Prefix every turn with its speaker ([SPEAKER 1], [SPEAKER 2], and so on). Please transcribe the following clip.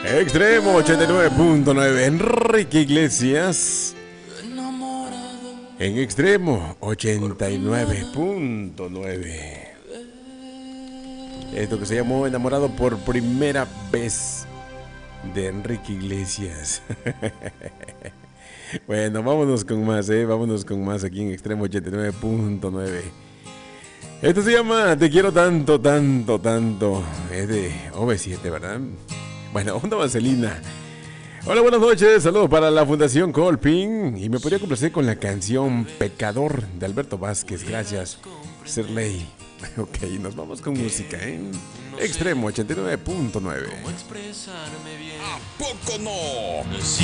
[SPEAKER 1] Extremo 89.9, Enrique Iglesias. En Extremo 89.9. Esto que se llamó Enamorado por primera vez, de Enrique Iglesias. Bueno, vámonos con más, vámonos con más aquí en Extremo 89.9. Esto se llama Te quiero tanto, tanto, tanto. Es de OV7, ¿verdad? Bueno, onda vaselina. Hola, buenas noches. Saludos para la Fundación Colping. Y me podría complacer con la canción Pecador de Alberto Vázquez. Gracias, Sirley. Ok, nos vamos con música, Extremo 89.9.
[SPEAKER 2] ¿A poco no?